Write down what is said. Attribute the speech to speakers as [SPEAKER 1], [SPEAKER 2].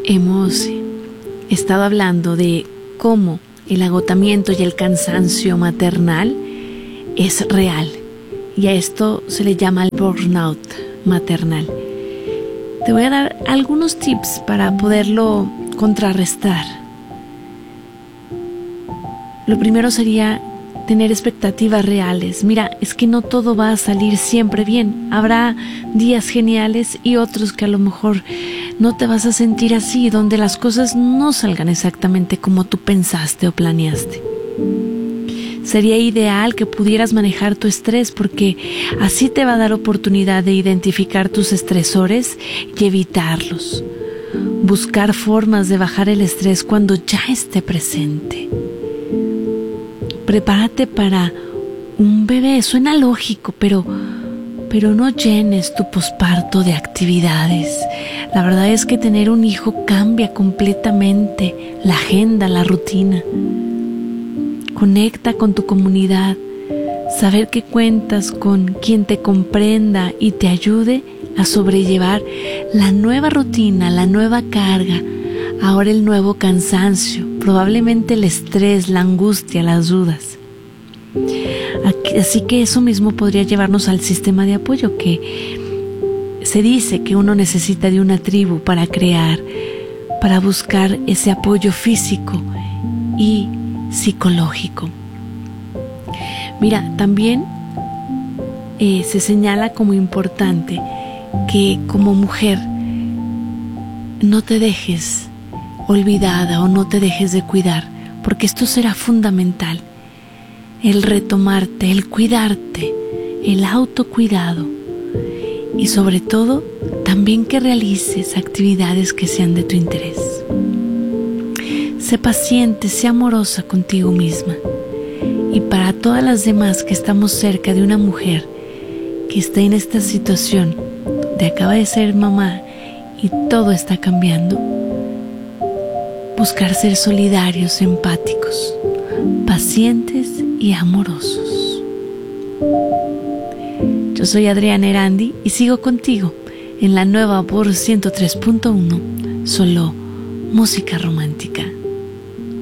[SPEAKER 1] Hemos estado hablando de cómo el agotamiento y el cansancio maternal es real, y a esto se le llama el burnout maternal. Te voy a dar algunos tips para poderlo contrarrestar. Lo primero sería tener expectativas reales. Mira, es que no todo va a salir siempre bien. Habrá días geniales y otros que a lo mejor no te vas a sentir así, donde las cosas no salgan exactamente como tú pensaste o planeaste. Sería ideal que pudieras manejar tu estrés, porque así te va a dar oportunidad de identificar tus estresores y evitarlos. Buscar formas de bajar el estrés cuando ya esté presente. Prepárate para un bebé. Suena lógico, pero no llenes tu posparto de actividades. La verdad es que tener un hijo cambia completamente la agenda, la rutina. Conecta con tu comunidad. Saber que cuentas con quien te comprenda y te ayude a sobrellevar la nueva rutina, la nueva carga, ahora el nuevo cansancio, probablemente el estrés, la angustia, las dudas. Así que eso mismo podría llevarnos al sistema de apoyo, que se dice que uno necesita de una tribu para crear, para buscar ese apoyo físico y psicológico. Mira, también se señala como importante que como mujer no te dejes olvidada o no te dejes de cuidar, porque esto será fundamental. El retomarte, el cuidarte, el autocuidado, y sobre todo también que realices actividades que sean de tu interés. Sé paciente, sé amorosa contigo misma, y para todas las demás que estamos cerca de una mujer que está en esta situación de acaba de ser mamá y todo está cambiando, buscar ser solidarios, empáticos, pacientes y amorosos. Yo soy Adriana Erandi y sigo contigo en la nueva por 103.1, solo música romántica.